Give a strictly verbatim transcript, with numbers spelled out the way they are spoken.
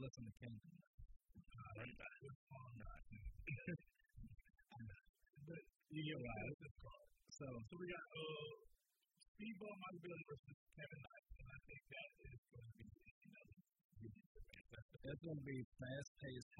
listen to Kingdom. Uh, right back. But you get why. So, so we got uh, Steve Ballmer versus Kevin Knight, and I think that is going to be, you know, that's going to be fast-paced,